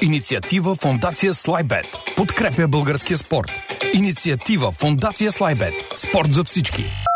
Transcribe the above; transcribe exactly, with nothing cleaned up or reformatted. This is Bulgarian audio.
Инициатива Фондация Слайбет. Подкрепя българския спорт. Инициатива Фондация Слайбет. Спорт за всички.